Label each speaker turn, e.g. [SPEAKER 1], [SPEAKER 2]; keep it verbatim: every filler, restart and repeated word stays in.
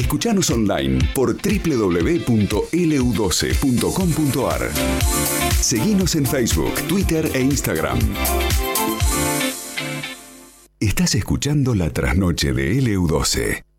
[SPEAKER 1] Escuchanos online por doble u doble u doble u punto ele u doce punto com punto a r. Seguinos en Facebook, Twitter e Instagram. Estás escuchando La Trasnoche de ele u doce.